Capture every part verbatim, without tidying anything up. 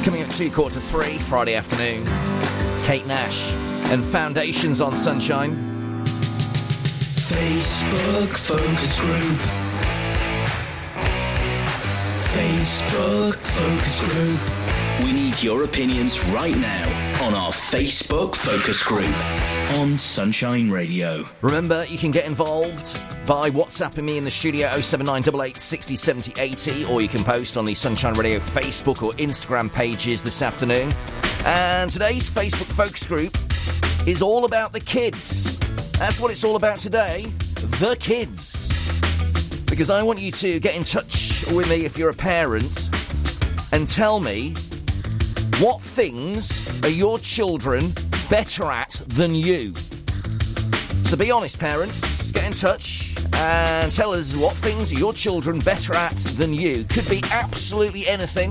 Coming up two quarter to three, Friday afternoon. Kate Nash and Foundations on Sunshine. Facebook Focus Group. Facebook Focus Group. We need your opinions right now on our Facebook Focus Group on Sunshine Radio. Remember, you can get involved by WhatsApping me in the studio oh seven nine eight eight, six oh, seven oh, eight oh, or you can post on the Sunshine Radio Facebook or Instagram pages this afternoon. And today's Facebook Focus Group is all about the kids. That's what it's all about today, the kids. Because I want you to get in touch with me if you're a parent and tell me what things are your children better at than you. So be honest, parents, get in touch and tell us what things are your children better at than you. Could be absolutely anything.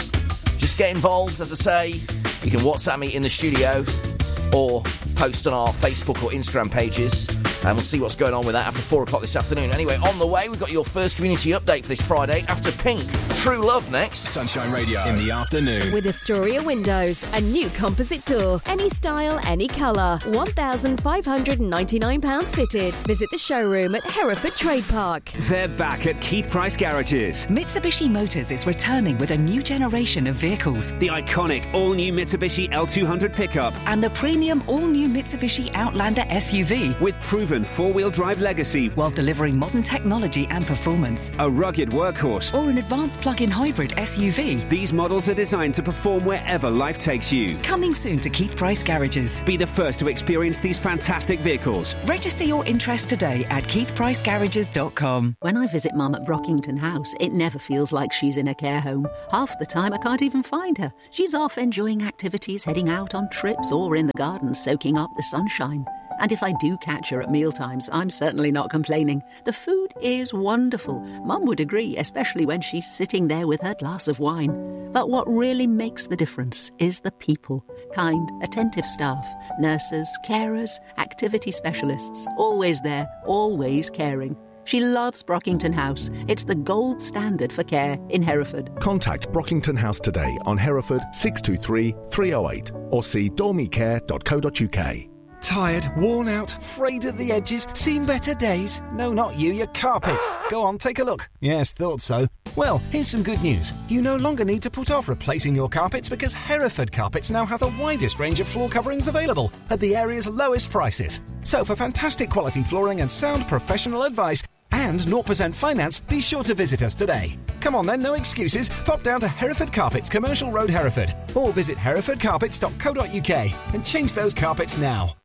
Just get involved, as I say. You can WhatsApp me in the studio or post on our Facebook or Instagram pages, and we'll see what's going on with that after four o'clock this afternoon. Anyway, on the way, we've got your first community update for this Friday after Pink. True Love next. Sunshine Radio in the afternoon. With Astoria Windows, a new composite door. Any style, any colour. one thousand five hundred ninety-nine pounds fitted. Visit the showroom at Hereford Trade Park. They're back at Keith Price Garages. Mitsubishi Motors is returning with a new generation of vehicles. The iconic all-new Mitsubishi L two hundred pickup. And the premium all-new Mitsubishi Outlander S U V. With proven four-wheel drive legacy. While delivering modern technology and performance. A rugged workhorse. Or an advanced plug-in hybrid S U V. These models are designed to perform wherever life takes you. Coming soon to Keith Price Garages. Be the first to experience these fantastic vehicles. Register your interest today at keith price garages dot com. When I visit Mum at Brockington House, it never feels like she's in a care home. Half the time I can't even find her. She's off enjoying activities, heading out on trips, or in the garden soaking up the sunshine. And if I do catch her at mealtimes, I'm certainly not complaining. The food is wonderful. Mum would agree, especially when she's sitting there with her glass of wine. But what really makes the difference is the people. Kind, attentive staff, nurses, carers, activity specialists. Always there, always caring. She loves Brockington House. It's the gold standard for care in Hereford. Contact Brockington House today on Hereford six two three, three oh eight or see dormicare dot co dot uk. Tired, worn out, frayed at the edges, seen better days? No, not you, your carpets. Go on, take a look. Yes, thought so. Well, here's some good news. You no longer need to put off replacing your carpets because Hereford Carpets now have the widest range of floor coverings available at the area's lowest prices. So for fantastic quality flooring and sound professional advice and zero percent finance, be sure to visit us today. Come on then, no excuses. Pop down to Hereford Carpets, Commercial Road, Hereford, or visit hereford carpets dot co dot uk and change those carpets now.